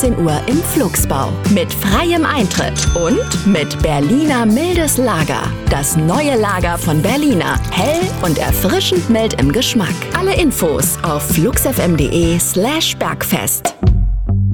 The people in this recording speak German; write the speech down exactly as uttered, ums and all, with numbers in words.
achtzehn Uhr im Flugsbau. Mit freiem Eintritt und mit Berliner mildes Lager. Das neue Lager von Berliner. Hell und erfrischend mild im Geschmack. Alle Infos auf fluxfm.de slash Bergfest.